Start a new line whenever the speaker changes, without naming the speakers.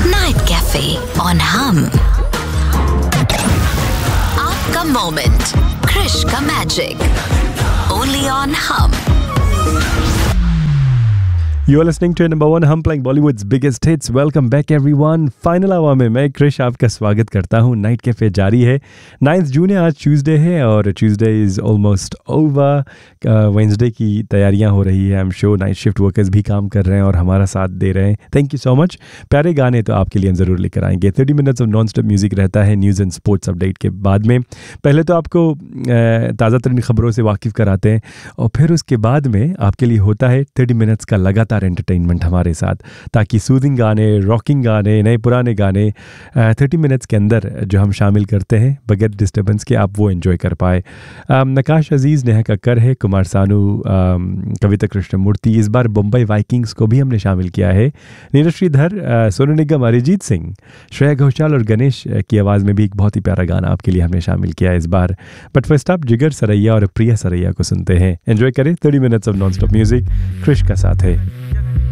Night Cafe on Hum. आपका moment, Krrish का magic, only on Hum.
You are listening to number one Hum playing Bollywood's biggest hits. Welcome back everyone. Final hour में मैं क्रिश आपका स्वागत करता हूँ. Night cafe जारी है. 9 जून है, आज ट्यूसडे है और Tuesday is almost over. Wednesday की तैयारियाँ हो रही है. I am sure night shift workers भी काम कर रहे हैं और हमारा साथ दे रहे हैं. Thank you so much. प्यारे गाने तो आपके लिए हम ज़रूर लेकर आएंगे. 30 minutes of non stop music रहता है न्यूज़ एंड स्पोर्ट्स अपडेट के बाद में. पहले तो आपको ताज़ा तरीन खबरों से वाकिफ़ कराते हैं और फिर उसके बाद में आपके लिए होता है 30 मिनट्स का लगातार एंटरटेनमेंट हमारे साथ, ताकि सूदिंग गाने, रॉकिंग गाने, नए पुराने गाने 30 मिनट्स के अंदर जो हम शामिल करते हैं बगैर डिस्टर्बेंस के, आप वो एंजॉय कर पाए. नकाश अजीज़, नेहा कक्कर है, कुमार सानू, कविता कृष्णमूर्ति, इस बार मुंबई वाइकिंग्स को भी हमने शामिल किया है. नीरज श्रीधर, सोनू निगम, अरिजीत सिंह, श्रेया घोषाल और गणेश की आवाज़ में भी एक बहुत ही प्यारा गाना आपके लिए हमने शामिल किया है इस बार. बट फर्स्ट आप जिगर सरैया और प्रिया सरैया को सुनते हैं. एंजॉय करें 30 minutes of non stop music. Krrish का साथ है.